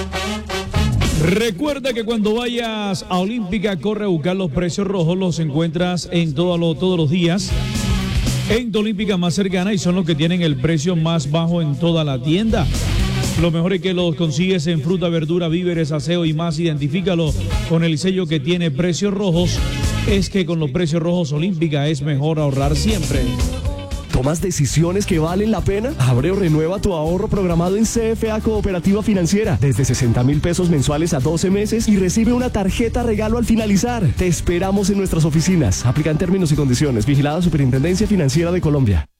Recuerda que cuando vayas a Olímpica, corre a buscar los precios rojos, los encuentras en todos los días en tu Olímpica más cercana y son los que tienen el precio más bajo en toda la tienda. Lo mejor es que los consigues en fruta, verdura, víveres, aseo y más. Identifícalo con el sello que tiene precios rojos. Es que con los precios rojos Olímpica es mejor ahorrar siempre. ¿Tomas decisiones que valen la pena? Abre o renueva tu ahorro programado en CFA Cooperativa Financiera. Desde 60,000 pesos mensuales a 12 meses y recibe una tarjeta regalo al finalizar. Te esperamos en nuestras oficinas. Aplican términos y condiciones. Vigilada Superintendencia Financiera de Colombia.